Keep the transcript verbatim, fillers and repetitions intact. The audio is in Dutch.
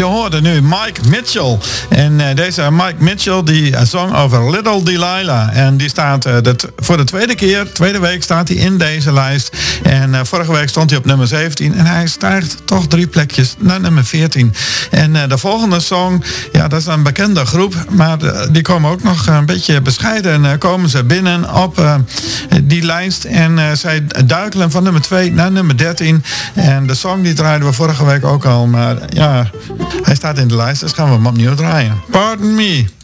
je hoorde nu Mike Mitchell. En uh, deze Mike Mitchell die zong over Little Delilah. En die staat uh, de t- voor de tweede keer, tweede week staat hij in deze lijst. En uh, vorige week stond hij op nummer zeventien. En hij stijgt toch drie plekjes naar nummer veertien. En uh, de volgende song, ja, dat is een bekende groep. Maar uh, die komen ook nog een beetje bescheiden. Uh, komen ze binnen op uh, die lijst. En uh, zij duikelen van nummer twee naar nummer dertien. En de song die draaiden we vorige week ook al. Maar ja, hij staat in de lijst, dus gaan we hem opnieuw draaien. Pardon Me.